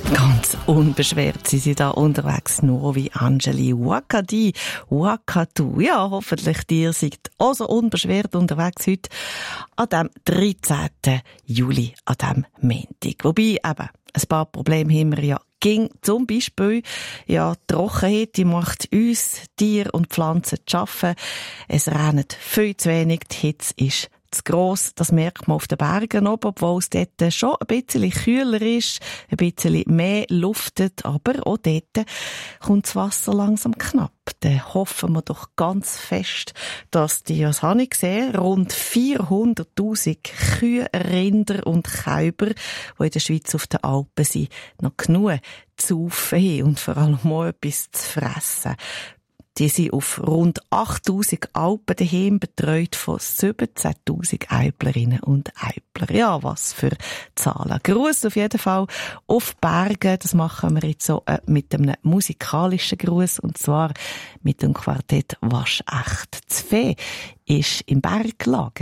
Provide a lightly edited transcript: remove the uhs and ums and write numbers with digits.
Ganz unbeschwert sind sie da unterwegs, nur wie Angeli Wakadi, Wakatu. Ja, hoffentlich dir seid auch so unbeschwert unterwegs heute an dem 13. Juli, an dem Montag. Wobei eben, ein paar Probleme haben wir ja ging. Zum Beispiel, ja, die Trockenheit, die macht uns, Tiere und Pflanzen zu schaffen. Es regnet viel zu wenig, die Hitze ist zu gross. Das merkt man auf den Bergen oben, obwohl es dort schon ein bisschen kühler ist, ein bisschen mehr luftet, aber auch dort kommt das Wasser langsam knapp. Dann hoffen wir doch ganz fest, dass die, was habe ich gesehen, rund 400'000 Kühe, Rinder und Kälber, die in der Schweiz auf den Alpen sind, noch genug zu saufen haben und vor allem auch etwas zu fressen. Die sind auf rund 8'000 Alpen daheim, betreut von 17'000 Eiblerinnen und Eibler. Ja, was für Zahlen. Gruß auf jeden Fall auf Berge. Das machen wir jetzt so mit einem musikalischen Gruß, und zwar mit dem Quartett Waschecht. Das Fee ist im Berg gelagert.